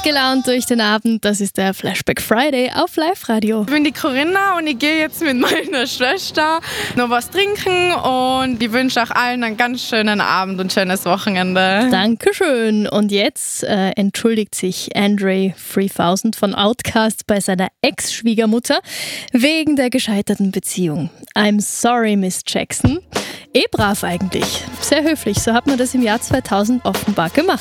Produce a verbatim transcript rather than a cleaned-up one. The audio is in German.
gelaunt durch den Abend. Das ist der Flashback Friday auf Live-Radio. Ich bin die Corinna und ich gehe jetzt mit meiner Schwester noch was trinken und ich wünsche auch allen einen ganz schönen Abend und schönes Wochenende. Dankeschön. Und jetzt äh, entschuldigt sich Andre dreitausend von Outkast bei seiner Ex-Schwiegermutter wegen der gescheiterten Beziehung. I'm sorry, Miss Jackson. Eh brav eigentlich. Sehr höflich. So hat man das im Jahr zweitausend offenbar gemacht.